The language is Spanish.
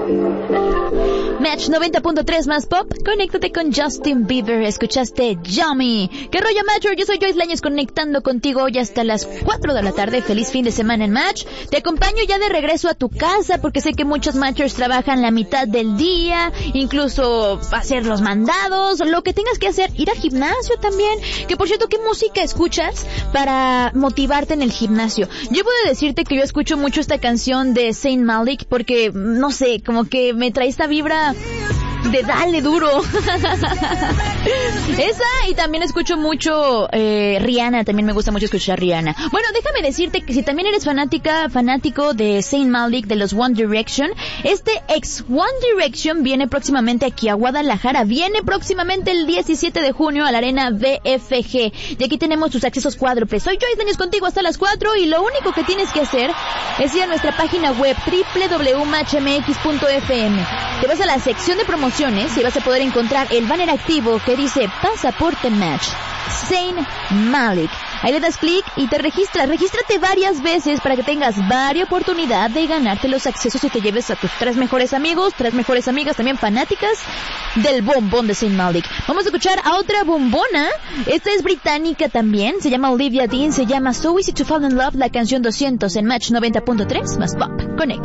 Match 90.3 más pop. Conéctate con Justin Bieber. Escuchaste Yummy. ¿Qué rollo, Matcher? Yo soy Joyce Lañez conectando contigo hoy hasta las 4 de la tarde. Feliz fin de semana en Match. Te acompaño ya de regreso a tu casa porque sé que muchos Matchers trabajan la mitad del día, incluso hacer los mandados, lo que tengas que hacer, ir al gimnasio también. Que por cierto, ¿qué música escuchas para motivarte en el gimnasio? Yo puedo decirte que yo escucho mucho esta canción de Zayn Malik porque, no sé, como que me trae esta vibra de dale duro. Esa, y también escucho mucho Rihanna, también me gusta mucho escuchar Rihanna. Bueno, déjame decirte que si también eres fanático de Zayn Malik, de los One Direction, este ex One Direction viene próximamente aquí a Guadalajara, viene próximamente el 17 de junio a la arena BFG, y aquí tenemos tus accesos cuádruples. Soy Joyce Lañez contigo hasta las 4, y lo único que tienes que hacer es ir a nuestra página web www.matchmx.fm. Te vas a la sección de promociones y vas a poder encontrar el banner activo que dice Pasaporte Match Zayn Malik. Ahí le das clic y te registras. Regístrate varias veces para que tengas varias oportunidad de ganarte los accesos y te lleves a tus 3 mejores amigos, 3 mejores amigas también fanáticas del bombón de Zayn Malik. Vamos a escuchar a otra bombona. Esta es británica también. Se llama Olivia Dean. Se llama So Easy to Fall in Love. La canción 200 en Match 90.3 más pop. Conecta.